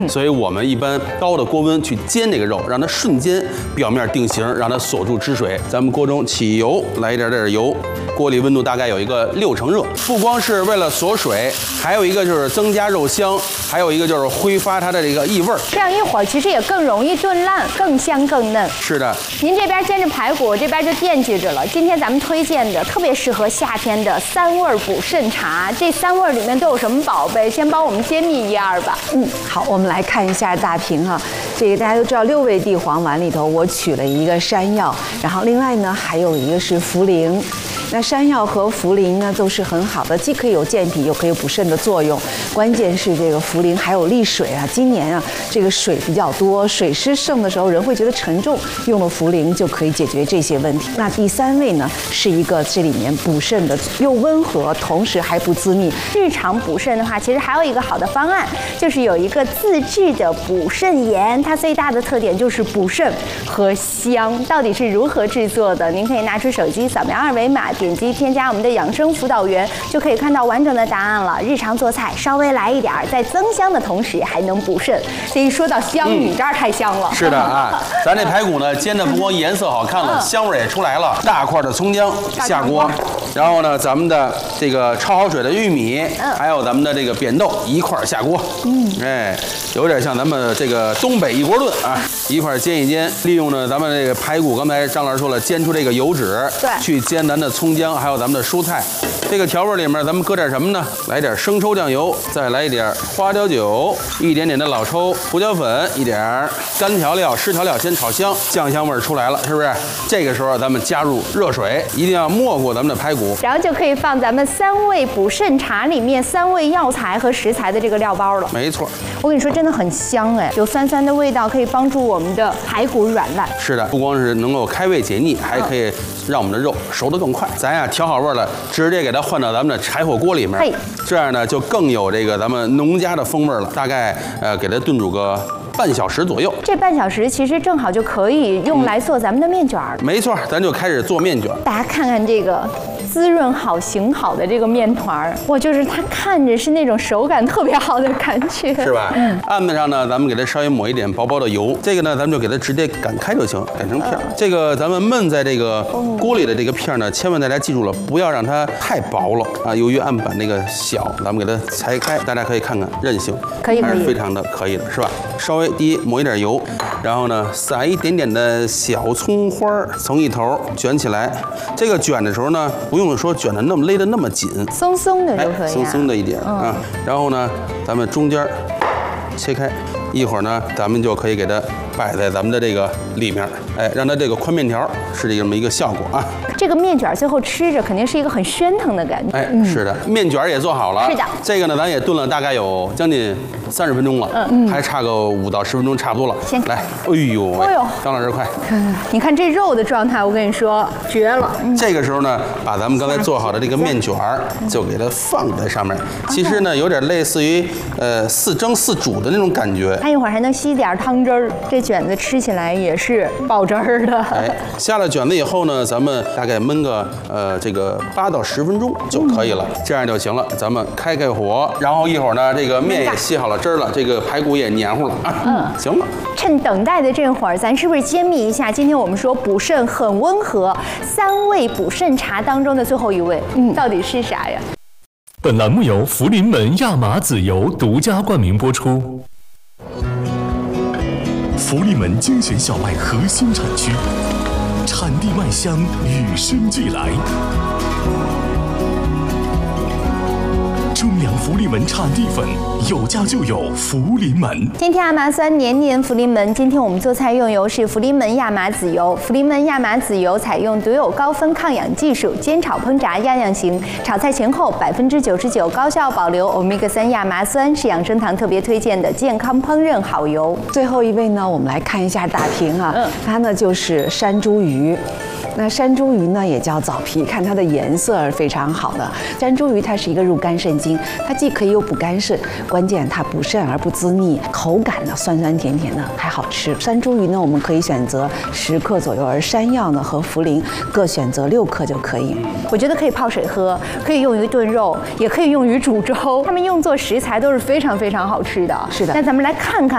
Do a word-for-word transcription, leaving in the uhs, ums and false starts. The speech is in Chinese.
所以我们一般高的锅温去煎这个肉，让它瞬间表面定型，让它锁住汁水。咱们锅中起油，来一点点油，锅里温度大概有一个六成热。不光是为了锁水，还有一个就是增加肉香，还有一个就是挥发它的这个异味。 这样一会儿其实也更容易炖烂，更香更嫩。 是的， 您这边煎着排骨，我这边就惦记着了。今天咱们推荐的特别适合夏天的三味补肾茶，这三味里面都有什么宝贝？先帮我们揭秘一二吧。 嗯，好，我们来看一下大瓶哈。这个大家都知道，六味地黄丸里头我取了一个山药，然后另外呢还有一个是茯苓。那山药和茯苓呢都是很好的，既可以有健脾，又可以补肾的作用。关键是这个茯苓还有利水啊。今年啊，这个水比较多，水湿盛的时候人会觉得沉重，用了茯苓就可以解决这些问题。那第三味呢，是一个这里面补肾的，又温和，同时还不滋腻。 日常补肾的话，其实还有一个好的方案，就是有一个自制的补肾盐，它最大的特点就是补肾和香。到底是如何制作的？您可以拿出手机扫描二维码，点击添加我们的养生辅导员，就可以看到完整的答案了。日常做菜稍微来一点儿，在增香的同时还能补肾。这一说到香，嗯、你这儿太香了。 是的啊，咱这排骨呢煎的不光颜色好看了，嗯、香味也出来了。大块的葱姜下锅，然后呢，咱们的这个焯好水的玉米，嗯、还有咱们的这个扁豆一块下锅。嗯，哎，有点像咱们这个东北一锅炖啊，一块煎一煎，利用呢咱们这个排骨，刚才张老师说了，煎出这个油脂， 对， 去煎咱的葱姜，还有咱们的蔬菜。这个调味里面咱们搁点什么呢？来点生抽酱油，再来一点花雕酒，一点点的老抽、胡椒粉，一点干调料、湿调料，先炒香，酱香味出来了，是不是？这个时候咱们加入热水，一定要没过咱们的排骨， 然后就可以放咱们三味补肾茶里面三味药材和食材的这个料包了。 没错， 我跟你说，真的很香哎，有酸酸的味道，可以帮助我们的排骨软烂。 是的，不光是能够开胃解腻，还可以让我们的肉熟得更快。咱呀调好味了，直接给它换到咱们的柴火锅里面，这样呢就更有这个咱们农家的风味了。大概呃给它炖煮个半小时左右， 这半小时其实正好就可以用来做咱们的面卷儿。 没错，咱就开始做面卷。 大家看看这个滋润好、形好的这个面团儿，哇，就是它看着是那种手感特别好的感觉， 是吧？嗯。案子上呢，咱们给它稍微抹一点薄薄的油，这个呢，咱们就给它直接擀开就行，擀成片。嗯、这个咱们焖在这个锅里的这个片呢，千万大家记住了，不要让它太薄了啊。由于案板那个小，咱们给它裁开，大家可以看看韧性， 可以， 还是非常的可以的，是吧？稍微第一抹一点油，然后呢撒一点点的小葱花，从一头卷起来。这个卷的时候呢，不用说卷的那么勒得那么紧， 松松的就可以、啊， 松松的一点、嗯、啊。然后呢，咱们中间切开，一会儿呢，咱们就可以给它摆在咱们的这个里面，哎，让它这个宽面条是这么一个效果啊。 这个面卷最后吃着肯定是一个很喧腾的感觉。 哎，嗯、是的，面卷也做好了。 是的， 这个呢，咱也炖了大概有将近三十分钟了，嗯，还差个五到十分钟，差不多了。 先来，哎呦，哎呦，张老师快， 看，你看这肉的状态，我跟你说绝了。 嗯、这个时候呢，把咱们刚才做好的这个面卷就给它放在上面，其实呢，有点类似于呃似蒸似煮的那种感觉。 它一会儿还能吸点汤汁儿，这卷子吃起来也是爆汁儿的。 哎，下了卷子以后呢，咱们大概焖个呃这个八到十分钟就可以了，嗯、这样就行了。咱们开开火，然后一会儿呢，这个面也吸好了汁儿了，这个排骨也黏糊了啊。嗯，行了。 趁等待的这会儿，咱是不是揭秘一下？今天我们说补肾很温和，三味补肾茶当中的最后一味，嗯，到底是啥呀？ 本栏目由福临门亚麻籽油独家冠名播出。福临门精选小麦核心产区，产地麦香与生俱来。中粮福临门产地粉，有家就有福临门。 今天亚麻酸年年福临门。今天我们做菜用油是福临门亚麻籽油。福临门亚麻籽油采用独有高分抗氧技术，煎炒烹炸样样行。炒菜前后百分之九十九高效保留欧米伽三亚麻酸，是养生堂特别推荐的健康烹饪好油。 最后一位呢，我们来看一下大瓶啊，嗯、它呢就是山茱萸。那山茱萸呢也叫枣皮，看它的颜色非常好的。山茱萸它是一个入肝肾经，它既可以有补肝肾，关键它补肾而不滋腻，口感呢酸酸甜甜的，还好吃。山茱萸呢我们可以选择十克左右，而山药呢和茯苓各选择六克就可以。 我觉得可以泡水喝，可以用于炖肉，也可以用于煮粥，它们用作食材都是非常非常好吃的。 是的， 那咱们来看看。